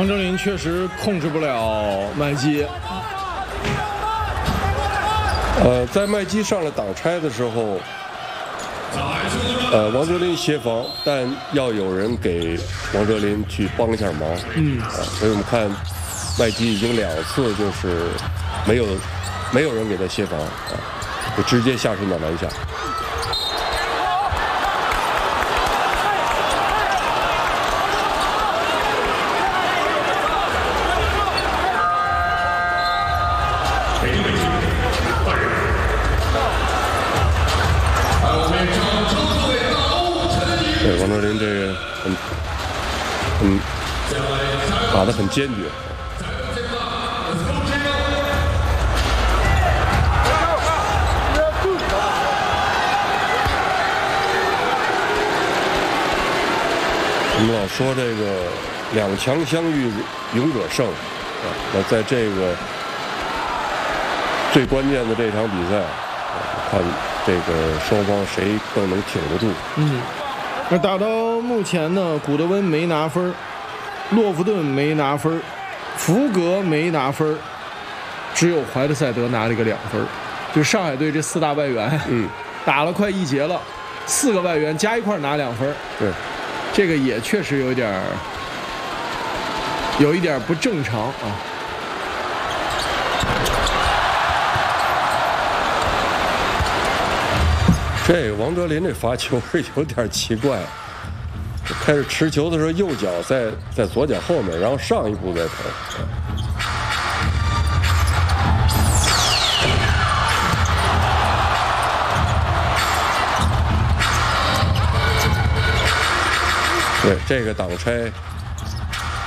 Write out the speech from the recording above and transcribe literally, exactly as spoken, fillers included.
王哲林确实控制不了麦基。 呃，在麦基上了挡拆的时候，呃，王哲林协防，但要有人给王哲林去帮一下忙。 嗯， 啊，所以我们看麦基已经两次就是没有没有人给他协防啊，就直接下身打篮下。对，王哲林这个很很打得很坚决。我们老说这个两强相遇，勇者胜啊。那在这个最关键的这场比赛，看这个双方谁更能挺得住。 嗯。那打到目前呢，古德温没拿分，洛夫顿没拿分，福格没拿分，只有怀特塞德拿了一个两分。就上海队这四大外援， 嗯， 打了快一节了，四个外援加一块拿两分。 对， 这个也确实有一点有一点不正常啊。 这王哲林这罚球是有点奇怪，开始持球的时候右脚在在左脚后面，然后上一步再投。对，这个挡拆